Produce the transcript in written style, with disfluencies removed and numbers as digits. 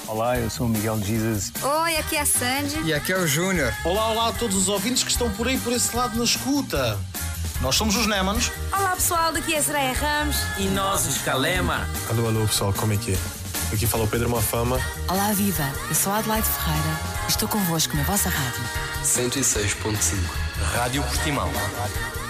Olá, eu sou o Miguel Jesus. Oi, aqui é a Sandy. E aqui é o Júnior. Olá a todos os ouvintes que estão por aí, por esse lado na escuta. Nós somos os Némanos. Olá pessoal, daqui é a Soraya Ramos. E nós, os Calema. Alô pessoal, como é que é? Aqui fala o Pedro Mafama. Olá viva, eu sou a Adelaide Ferreira. Estou convosco na vossa rádio. 106.5 Rádio Portimão.